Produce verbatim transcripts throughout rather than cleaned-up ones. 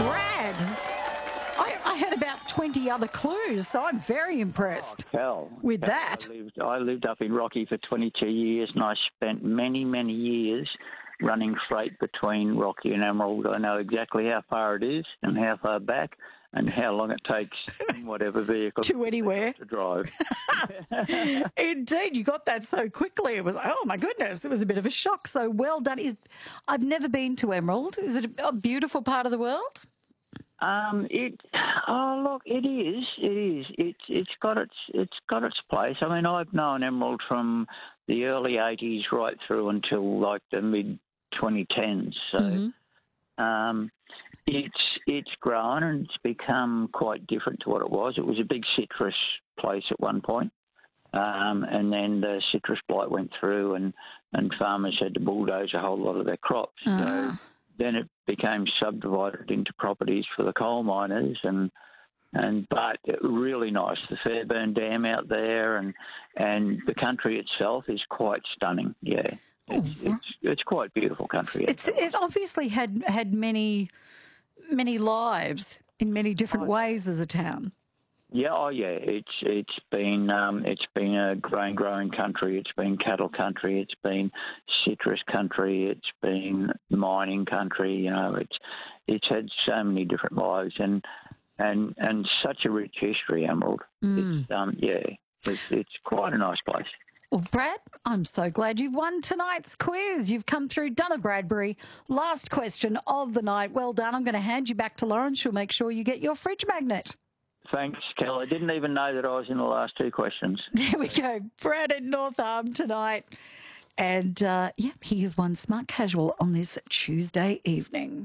Brad, I, I had about twenty other clues, so I'm very impressed Oh, Cal, with Cal, that. I lived, I lived up in Rocky for twenty-two years, and I spent many, many years running freight between Rocky and Emerald. I know exactly how far it is and how far back and how long it takes in whatever vehicle To anywhere. to drive. Indeed, you got that so quickly. It was, oh my goodness, it was a bit of a shock. So well done. It- I've never been to Emerald. Is it a, a beautiful part of the world? Um, it oh look, it is, it is. It's it's got its it's got its place. I mean, I've known Emerald from the early eighties right through until like the mid twenty tens. So Mm-hmm. um, it's it's grown and it's become quite different to what it was. It was a big citrus place at one point. Um, and then the citrus blight went through and, and farmers had to bulldoze a whole lot of their crops. Uh-huh. So then it became subdivided into properties for the coal miners and and but really nice. The Fairburn Dam out there and and the country itself is quite stunning. Yeah, it's it's, it's quite beautiful country. It's it obviously had had many many lives in many different ways as a town. Yeah, oh yeah, it's it's been um, it's been a grain growing country. It's been cattle country. It's been citrus country. It's been mining country. You know, it's it's had so many different lives and and and such a rich history. Emerald. Mm. It's, um, yeah, it's it's quite a nice place. Well, Brad, I'm so glad you've won tonight's quiz. You've come through Donna Bradbury. Last question of the night. Well done. I'm going to hand you back to Lauren. She'll make sure you get your fridge magnet. Thanks, Kel. I didn't even know that I was in the last two questions. There we go. Brad in North Arm tonight. And, uh, yep, he is one smart casual on this Tuesday evening.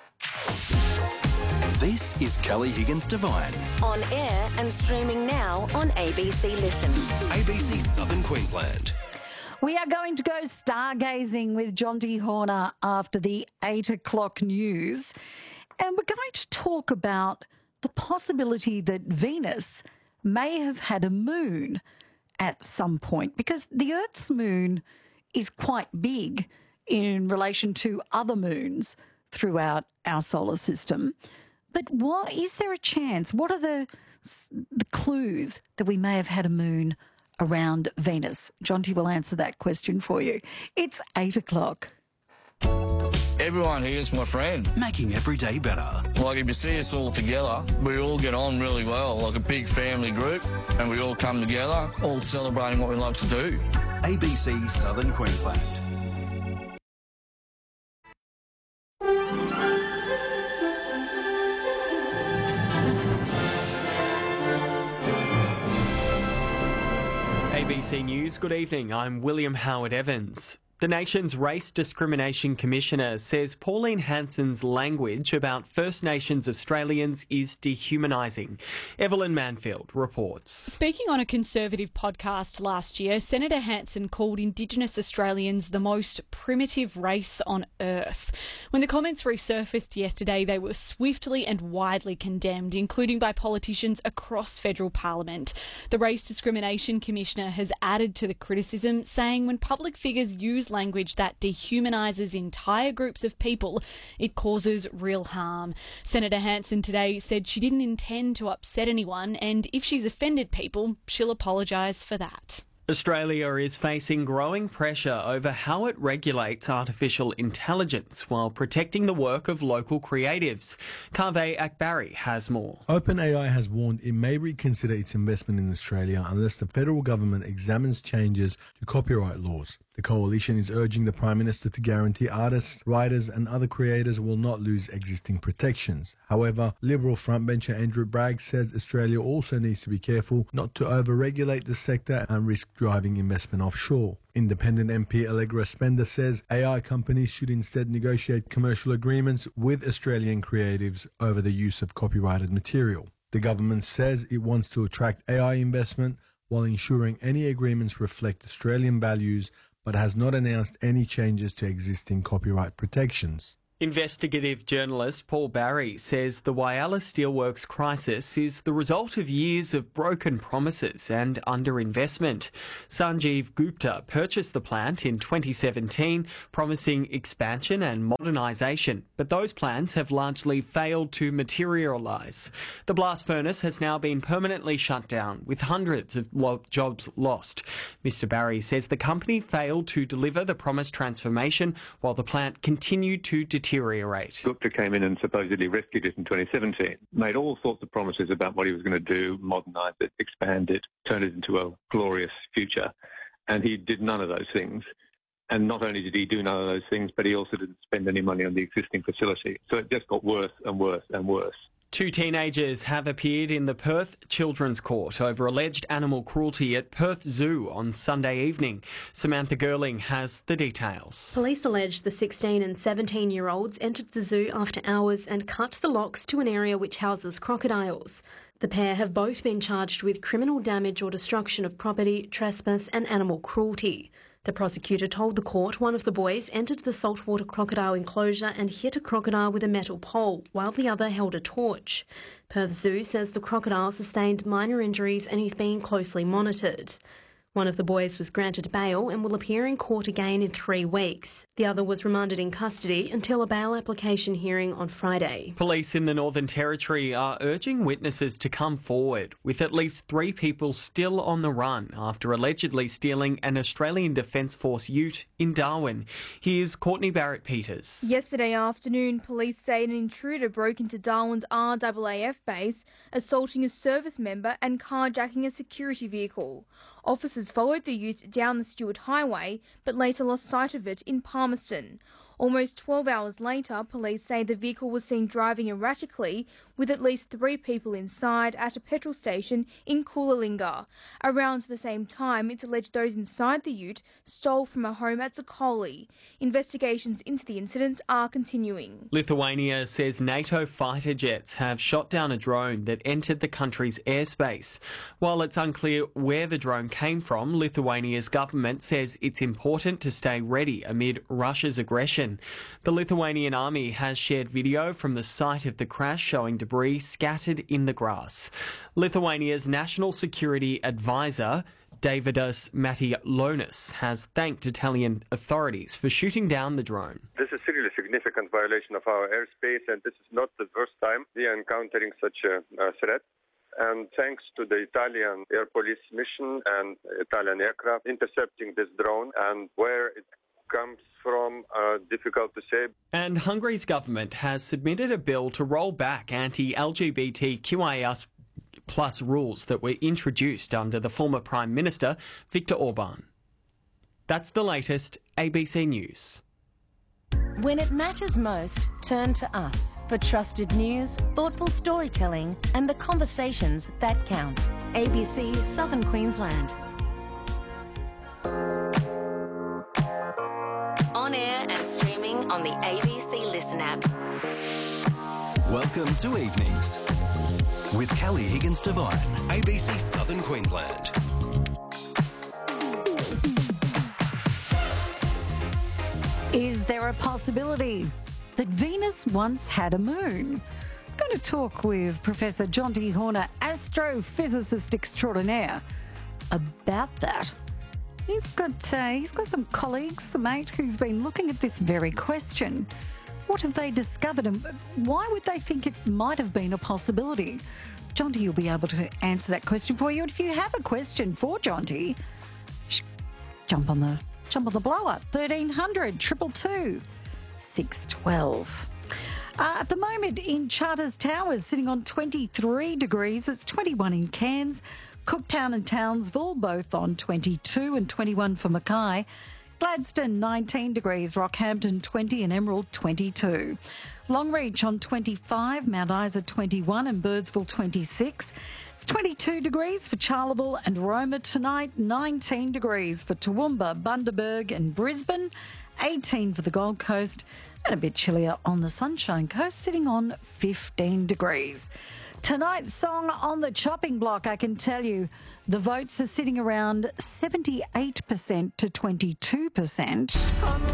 This is Kelly Higgins Devine. On air and streaming now on A B C Listen. A B C Southern Queensland. We are going to go stargazing with Jonty Horner after the eight o'clock news. And we're going to talk about the possibility that Venus may have had a moon at some point, because the Earth's moon is quite big in relation to other moons throughout our solar system. But what, is there a chance? What are the, the clues that we may have had a moon around Venus? Jonty will answer that question for you. It's eight o'clock. Everyone here is my friend. Making every day better. Like, if you see us all together, we all get on really well, like a big family group, and we all come together, all celebrating what we love to do. A B C Southern Queensland. A B C News, good evening. I'm William Howard Evans. The nation's Race Discrimination Commissioner says Pauline Hanson's language about First Nations Australians is dehumanising. Evelyn Manfield reports. Speaking on a Conservative podcast last year, Senator Hanson called Indigenous Australians the most primitive race on earth. When the comments resurfaced yesterday, they were swiftly and widely condemned, including by politicians across federal parliament. The Race Discrimination Commissioner has added to the criticism, saying when public figures use language that dehumanises entire groups of people, it causes real harm. Senator Hanson today said she didn't intend to upset anyone, and if she's offended people, she'll apologise for that. Australia is facing growing pressure over how it regulates artificial intelligence while protecting the work of local creatives. Kaveh Akbari has more. OpenAI has warned it may reconsider its investment in Australia unless the federal government examines changes to copyright laws. The coalition is urging the Prime Minister to guarantee artists, writers and other creators will not lose existing protections. However, Liberal frontbencher Andrew Bragg says Australia also needs to be careful not to over-regulate the sector and risk driving investment offshore. Independent M P Allegra Spender says A I companies should instead negotiate commercial agreements with Australian creatives over the use of copyrighted material. The government says it wants to attract A I investment while ensuring any agreements reflect Australian values, but has not announced any changes to existing copyright protections. Investigative journalist Paul Barry says the Whyalla Steelworks crisis is the result of years of broken promises and underinvestment. Sanjeev Gupta purchased the plant in twenty seventeen, promising expansion and modernisation, but those plans have largely failed to materialise. The blast furnace has now been permanently shut down, with hundreds of lo- jobs lost. Mister Barry says the company failed to deliver the promised transformation while the plant continued to deteriorate. deteriorate. Gupta came in and supposedly rescued it in twenty seventeen, made all sorts of promises about what he was going to do, modernise it, expand it, turn it into a glorious future. And he did none of those things. And not only did he do none of those things, but he also didn't spend any money on the existing facility. So it just got worse and worse and worse. Two teenagers have appeared in the Perth Children's Court over alleged animal cruelty at Perth Zoo on Sunday evening. Samantha Girling has the details. Police allege the sixteen and seventeen-year-olds entered the zoo after hours and cut the locks to an area which houses crocodiles. The pair have both been charged with criminal damage or destruction of property, trespass and animal cruelty. The prosecutor told the court one of the boys entered the saltwater crocodile enclosure and hit a crocodile with a metal pole, while the other held a torch. Perth Zoo says the crocodile sustained minor injuries and is being closely monitored. One of the boys was granted bail and will appear in court again in three weeks. The other was remanded in custody until a bail application hearing on Friday. Police in the Northern Territory are urging witnesses to come forward, with at least three people still on the run after allegedly stealing an Australian Defence Force ute in Darwin. Here's Courtney Barrett-Peters. Yesterday afternoon, police say an intruder broke into Darwin's R A A F base, assaulting a service member and carjacking a security vehicle. Officers followed the ute down the Stewart Highway, but later lost sight of it in Palmerston. Almost twelve hours later, police say the vehicle was seen driving erratically with at least three people inside at a petrol station in Coolangatta. Around the same time, it's alleged those inside the ute stole from a home at Zocoli. Investigations into the incident are continuing. Lithuania says NATO fighter jets have shot down a drone that entered the country's airspace. While it's unclear where the drone came from, Lithuania's government says it's important to stay ready amid Russia's aggression. The Lithuanian army has shared video from the site of the crash showing debris scattered in the grass. Lithuania's National Security Advisor, Davidas Matijalonis, has thanked Italian authorities for shooting down the drone. This is a really significant violation of our airspace, and this is not the first time we are encountering such a, a threat. And thanks to the Italian Air Police mission and Italian aircraft intercepting this drone, and where it comes from, uh, difficult to say. And Hungary's government has submitted a bill to roll back anti-L G B T Q I A plus rules that were introduced under the former Prime Minister, Viktor Orban. That's the latest A B C News. When it matters most, turn to us for trusted news, thoughtful storytelling and the conversations that count. A B C Southern Queensland. On air and streaming on the A B C Listen app. Welcome to Evenings with Kelly Higgins Devine, A B C Southern Queensland. Is there a possibility that Venus once had a moon? I'm going to talk with Professor Jonty Horner, astrophysicist extraordinaire, about that. He's got uh, he's got some colleagues, a mate, who's been looking at this very question. What have they discovered, and why would they think it might have been a possibility? Jonty will be able to answer that question for you. And if you have a question for Jonty, jump on the jump on the blower. thirteen hundred, two two two, six one two. Uh, at the moment in Charters Towers, sitting on twenty-three degrees. It's twenty-one in Cairns. Cooktown and Townsville, both on twenty-two and twenty-one for Mackay. Gladstone, nineteen degrees. Rockhampton, twenty and Emerald, twenty-two. Longreach on twenty-five. Mount Isa, twenty-one and Birdsville, twenty-six. It's twenty-two degrees for Charleville and Roma tonight. nineteen degrees for Toowoomba, Bundaberg and Brisbane. eighteen for the Gold Coast. And a bit chillier on the Sunshine Coast, sitting on fifteen degrees. Tonight's song on the chopping block, I can tell you, the votes are sitting around seventy-eight percent to twenty-two percent.